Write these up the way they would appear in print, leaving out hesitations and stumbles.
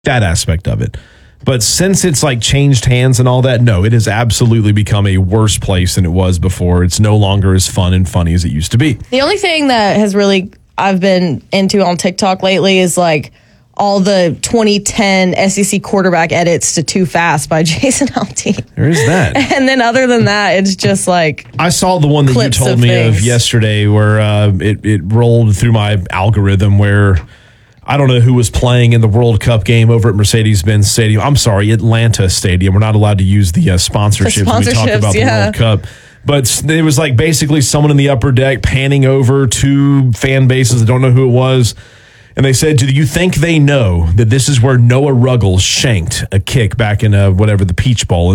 that aspect of it. But since it's like changed hands and all that, no, it has absolutely become a worse place than it was before. It's no longer as fun and funny as it used to be. The only thing that has really I've been into on TikTok lately is like all the 2010 SEC quarterback edits to Too Fast by Jason Aldean. There is that. And then other than that, it's just like I saw the one that you told me of yesterday where it rolled through my algorithm where I don't know who was playing in the World Cup game over at Mercedes-Benz Stadium. I'm sorry, Atlanta Stadium. We're not allowed to use the sponsorships when we talk about the World Cup. But it was like basically someone in the upper deck panning over two fan bases. I don't know who it was. And they said, do you think they know that this is where Noah Ruggles shanked a kick back in the Peach Bowl in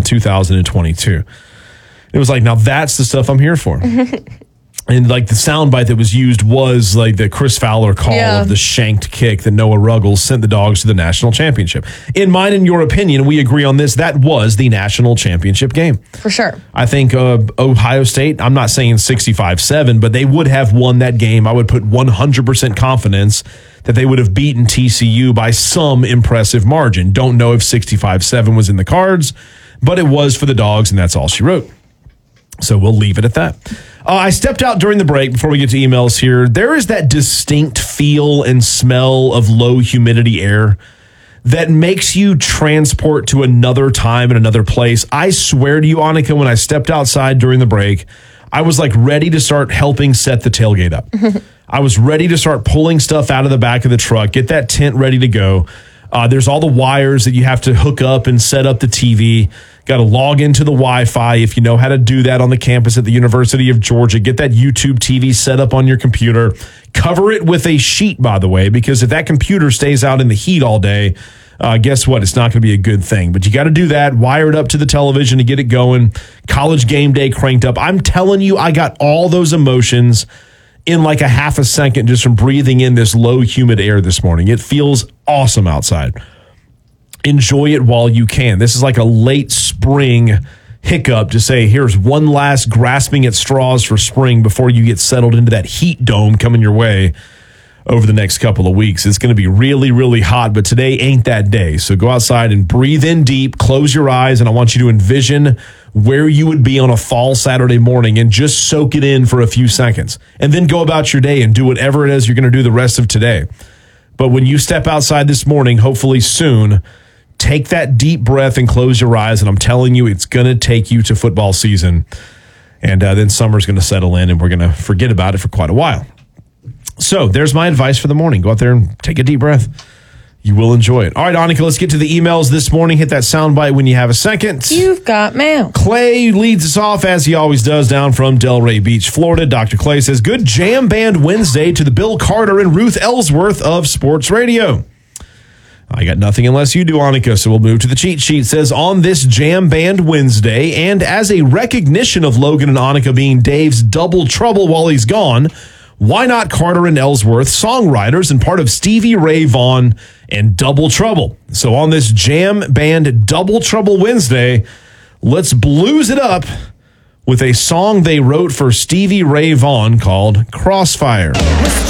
2022? It was like, now that's the stuff I'm here for. And like the soundbite that was used was like the Chris Fowler call of the shanked kick that Noah Ruggles sent the Dogs to the national championship. In mine and your opinion, we agree on this, that was the national championship game. For sure. I think Ohio State, I'm not saying 65-7, but they would have won that game. I would put 100% confidence that they would have beaten TCU by some impressive margin. Don't know if 65-7 was in the cards, but it was for the Dogs, and that's all she wrote. So we'll leave it at that. I stepped out during the break before we get to emails here. There is that distinct feel and smell of low humidity air that makes you transport to another time and another place. I swear to you, Annika, when I stepped outside during the break, I was like ready to start helping set the tailgate up. I was ready to start pulling stuff out of the back of the truck, get that tent ready to go. There's all the wires that you have to hook up and set up the TV. Got to log into the Wi-Fi if you know how to do that on the campus at the University of Georgia. Get that YouTube TV set up on your computer. Cover it with a sheet, by the way, because if that computer stays out in the heat all day, guess what? It's not going to be a good thing. But you got to do that. Wire it up to the television to get it going. College game day cranked up. I'm telling you, I got all those emotions in like a half a second just from breathing in this low, humid air this morning. It feels awesome outside. Enjoy it while you can. This is like a late spring hiccup to say, here's one last grasping at straws for spring before you get settled into that heat dome coming your way over the next couple of weeks. It's going to be really, really hot, but today ain't that day. So go outside and breathe in deep, close your eyes, and I want you to envision where you would be on a fall Saturday morning and just soak it in for a few seconds. And then go about your day and do whatever it is you're going to do the rest of today. But when you step outside this morning, hopefully soon, take that deep breath and close your eyes, and I'm telling you, it's going to take you to football season. And then summer's going to settle in, and we're going to forget about it for quite a while. So there's my advice for the morning. Go out there and take a deep breath. You will enjoy it. All right, Annika, let's get to the emails this morning. Hit that soundbite when you have a second. You've got mail. Clay leads us off, as he always does, down from Delray Beach, Florida. Dr. Clay says, good Jam Band Wednesday to the Bill Carter and Ruth Ellsworth of Sports Radio. I got nothing unless you do, Annika, so we'll move to the cheat sheet. It says, on this Jam Band Wednesday, and as a recognition of Logan and Annika being Dave's double trouble while he's gone, why not Carter and Ellsworth, songwriters and part of Stevie Ray Vaughan and Double Trouble? So on this Jam Band Double Trouble Wednesday, let's blues it up with a song they wrote for Stevie Ray Vaughan called Crossfire.